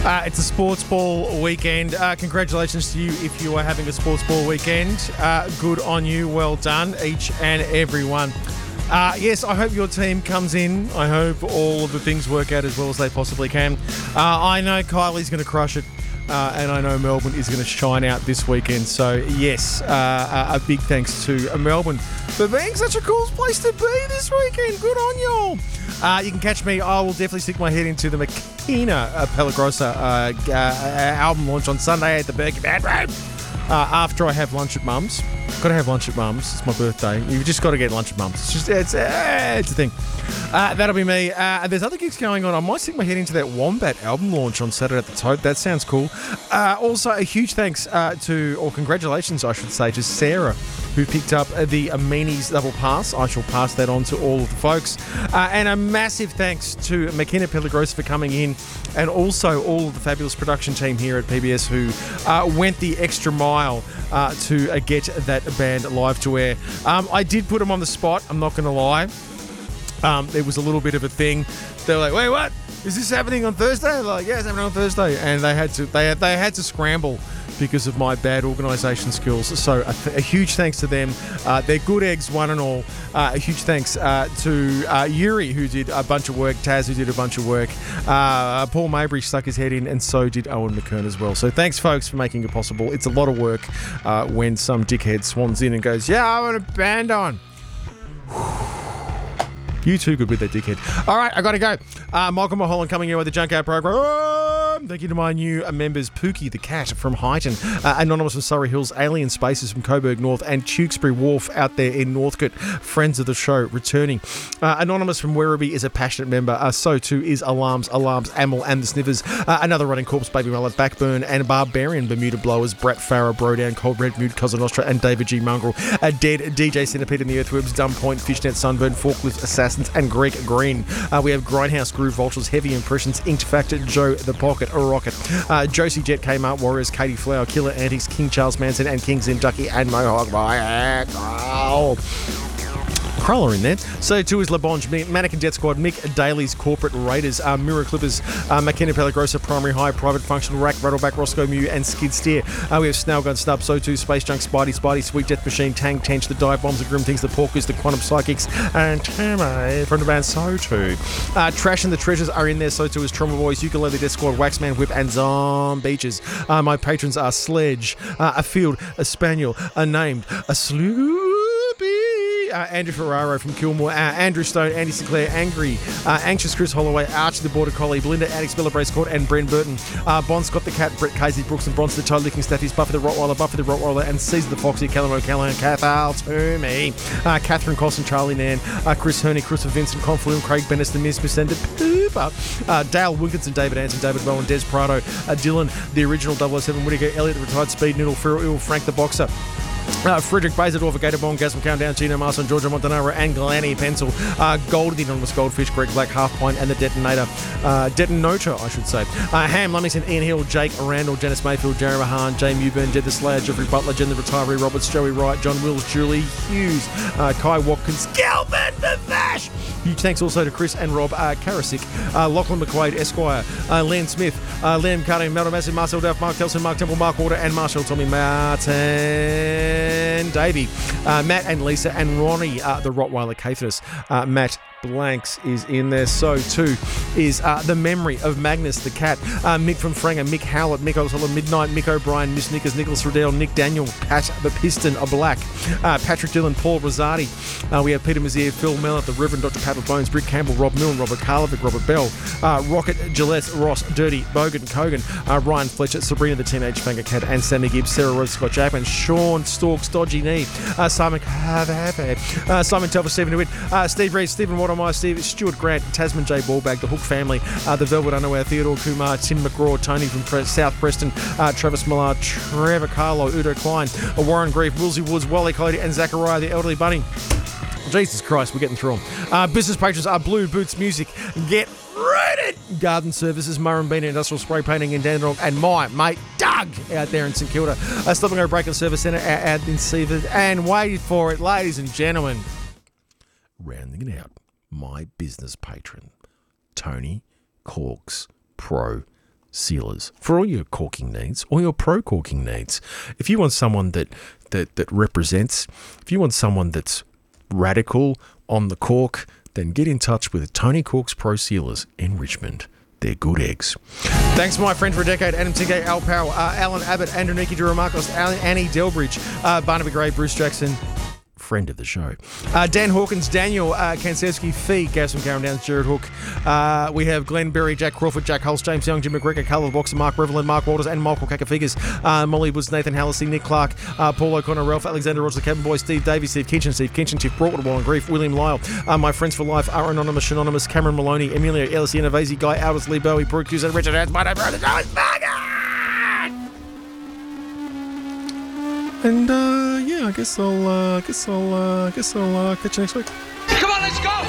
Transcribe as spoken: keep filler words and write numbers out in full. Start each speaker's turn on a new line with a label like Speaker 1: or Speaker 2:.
Speaker 1: Uh, it's a sports ball weekend. Uh, congratulations to you if you are having a sports ball weekend. Uh, good on you. Well done, each and every one. Uh, yes, I hope your team comes in. I hope all of the things work out as well as they possibly can. Uh, I know Kylie's going to crush it. Uh, and I know Melbourne is going to shine out this weekend. So, yes, uh, a big thanks to Melbourne for being such a cool place to be this weekend. Good on y'all. Uh, you can catch me. I will definitely stick my head into the Makina uh, Pelagrosa uh, uh, album launch on Sunday at the Berkey Band Room. Uh, after I have lunch at Mum's. Got to have lunch at Mum's. It's my birthday. You've just got to get lunch at Mum's. It's just, it's, uh, it's a thing. Uh, that'll be me. Uh, there's other gigs going on. I might stick my head into that Wombat album launch on Saturday at the Tote. That sounds cool. Uh, also, a huge thanks uh, to, or congratulations, I should say, to Sarah, who picked up the Ameni's double pass. I shall pass that on to all of the folks. Uh, and a massive thanks to McKenna Pelagrosa for coming in, and also all of the fabulous production team here at P B S who uh, went the extra mile uh, to uh, get that band live to air. Um, I did put them on the spot, I'm not going to lie. Um, there was a little bit of a thing. They were like, wait, what? Is this happening on Thursday? They're like, yeah, it's happening on Thursday. And they had to they had, they had to scramble because of my bad organisation skills. So a, th- a huge thanks to them. Uh, they're good eggs, one and all. Uh, a huge thanks uh, to uh, Yuri, who did a bunch of work, Taz, who did a bunch of work. Uh, Paul Mabry stuck his head in, and so did Owen McKern as well. So thanks, folks, for making it possible. It's a lot of work uh, when some dickhead swans in and goes, yeah, I want a band on. You too good with that dickhead. All right, I got to go. Uh, Michael Mulholland coming here with the Junk Out program. Thank you to my new members, Pookie the Cat from Highton, uh, Anonymous from Surrey Hills, Alien Spaces from Coburg North, and Tewkesbury Wharf out there in Northcote. Friends of the show returning. Uh, Anonymous from Werribee is a passionate member. Uh, so too is Alarms, Alarms, Amel and the Sniffers. Uh, another Running Corpse, Baby Mullet, Backburn, and Barbarian Bermuda Blowers, Brat Farah, Brodown, Cold Red Mood, Cosa Nostra, and David G. Mongrel. Uh, Dead, D J Centipede and the Earthworms, Dumb Point, Fishnet, Sunburn, Forklift Assassins, and Greg Green. Uh, we have Grindhouse, Groove Vultures, Heavy Impressions, Inked Factor, Joe the Pocket, a Rocket, uh, Josie Jet, Kmart Warriors, Katie Flower, Killer Antics, King Charles Manson, and King Zenducky, and Mohawk by oh. Crawler in there. So too is LaBonge, Mannequin Death Squad, Mick Daly's Corporate Raiders, uh, Mirror Clippers, uh, McKenna Pelagrosa, Primary High, Private Functional, Rack, Rattleback, Roscoe Mew, and Skid Steer. Uh, we have Snailgun Snub, So too, Space Junk, Spidey, Spidey, Sweet Death Machine, Tang, Tench, The Dive Bombs, The Grim Things, The Porkers, The Quantum Psychics, and Tame from the band So too. Uh, Trash and the Treasures are in there. So too is Trauma Boys, Ukulele Death Squad, Waxman, Whip, and Zombeaches. Uh, my patrons are Sledge, uh, A Field, A Spaniel, A Named, A Sloopy, Uh, Andrew Ferraro from Kilmore, uh, Andrew Stone, Andy Sinclair, Angry, uh, Anxious Chris Holloway, Archie the Border Collie, Belinda Addicts, Bella Brace Court, and Bren Burton, uh, Bon Scott the Cat, Brett Casey, Brooks and Bronson, the Toe Licking Staffies, Buffy the Rottweiler, Buffy the Rottweiler, and Caesar the Foxy, Callum O'Callaghan, Kath Al Toomey, uh, Catherine Cosson, Charlie Nan, uh, Chris Herney, Christopher Vincent, Confluent, Craig Bennis, the Miss, Miss Sender, Pooper, uh, Dale Wilkinson, David Anson, David Bowen, Des Prado, uh, Dylan, the original double oh seven, Whittaker, Elliot the Retired Speed Noodle, Feral Ill, Frank the Boxer, Uh, Frederick Bazadorf, Gatabong, Gasm Countdown, Gino Marson, Georgia Montanaro, and Glanny Pencil, uh, Gold, the Anonymous Goldfish, Greg Black, Half Pint, and the Detonator, uh, Detonator, I should say. Uh, Ham, Lumington, Ian Hill, Jake Randall, Janice Mayfield, Jerry Mahan, Jay Mewburn, Jed the Slayer, Jeffrey Butler, Jen the Retiree, Roberts, Joey Wright, John Wills, Julie Hughes, uh, Kai Watkins, Galvin Bavash. Huge thanks also to Chris and Rob uh, Karasik, uh, Lachlan McQuaid, Esquire, uh, Len Smith, uh, Liam Cutting, Melda Massey, Marcel Duff, Mark Kelson, Mark Temple, Mark Water, and Marshall Tommy Martin Davey, uh, Matt and Lisa and Ronnie, uh, the Rottweiler Cathedus, uh, Matt Blanks is in there. So too is uh, the memory of Magnus the Cat, uh, Mick from Franger, Mick Howlett, Mick O'Sullivan, Midnight, Mick O'Brien, Miss Nickers, Nicholas Riddell, Nick Daniel, Pat the Piston, a Black, uh, Patrick Dillon, Paul Rosati. Uh, we have Peter Mazier, Phil Mellett, the Reverend Doctor Pat Bones, Brick Campbell, Rob Milne, Robert Karlovic, Robert Bell, uh, Rocket, Gillette, Ross, Dirty, Bogan, Kogan, uh, Ryan Fletcher, Sabrina the Teenage Fanger Cat, and Sammy Gibbs, Sarah Rose, Scott Jackman, Sean Storks, Dodgy Knee, uh, Simon Cavav, uh, Simon Telfer, Stephen DeWitt, uh, Steve Reed, Stephen Watermeyer, Steve Stuart Grant, Tasman J. Ballbag, the Hook Family, uh, the Velvet Underwear, Theodore Kumar, Tim McGraw, Tony from Pre- South Preston, uh, Travis Millar, Trevor Carlo, Udo Klein, uh, Warren Grief, Wilsey Woods, Wally Cody, and Zachariah, the Elderly Bunny. Jesus Christ, we're getting through them. Uh, business patrons are Blue Boots Music. Get ready! Garden Services, Murrumbina Industrial Spray Painting in Dandenong, and my mate Doug out there in St Kilda. Uh, Stop and Go Break and Service Centre out, out in Seaford. And wait for it, ladies and gentlemen. Rounding it out, my business patron, Tony Corks Pro Sealers for all your corking needs or your pro corking needs. If you want someone that, that, that represents, if you want someone that's radical on the cork, then get in touch with Tony Cork's Pro Sealers in Richmond. They're good eggs. Thanks, my friend, for a decade. Adam Tingay, Al Powell, uh, Alan Abbott, Andrew Nicky, Drew Marcos, Annie Delbridge, uh, Barnaby Gray, Bruce Jackson, friend of the show. Uh, Dan Hawkins, Daniel uh, Kansevsky, Fee, Gaz from Karen Downs, Jared Hook. Uh, we have Glenn Berry, Jack Crawford, Jack Hulse, James Young, Jim McGregor, Carla Boxer, Mark Reveland, Mark Walters, and Michael Kakafigures. Uh, Molly Woods, Nathan Hallisey, Nick Clark, uh, Paul O'Connor, Ralph Alexander, Roger the Cabin Boy, Steve Davies, Steve Kitchen, Steve Kitchen, Tiff Broadwood, Warren Grief, William Lyle. Uh, my friends for life are Anonymous, Anonymous, Cameron Maloney, Emilio Ellis, Innovasi, Guy Aldous, Lee Bowie, Brooke Hughes, and Richard Hans, my name is Alex Barger! And uh, yeah, I guess I'll, uh, I guess I'll, uh, I guess I'll uh, catch you next week.
Speaker 2: Come on, let's go!